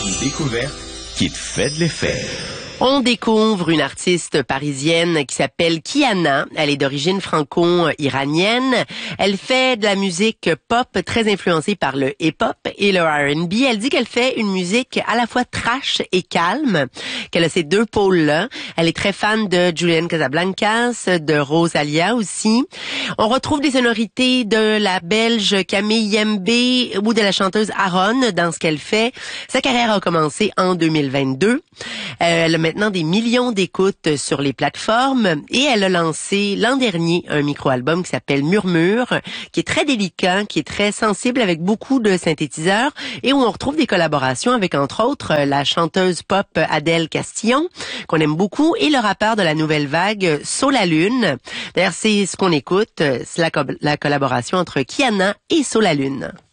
Une découverte qui te fait de l'effet. On découvre une artiste parisienne qui s'appelle Kiana. Elle est d'origine franco-iranienne. Elle fait de la musique pop très influencée par le hip-hop et le R&B. Elle dit qu'elle fait une musique à la fois trash et calme, qu'elle a ces deux pôles-là. Elle est très fan de Julian Casablancas, de Rosalia aussi. On retrouve des sonorités de la Belge Camille Yembe ou de la chanteuse Aaron dans ce qu'elle fait. Sa carrière a commencé en 2022. Elle a maintenant des millions d'écoutes sur les plateformes et elle a lancé l'an dernier un micro-album qui s'appelle Murmure, qui est très délicat, qui est très sensible avec beaucoup de synthétiseurs et où on retrouve des collaborations avec entre autres la chanteuse pop Adèle Castillon, qu'on aime beaucoup, et le rappeur de la nouvelle vague Solalune. D'ailleurs, c'est ce qu'on écoute, c'est la collaboration entre Kiana et Solalune.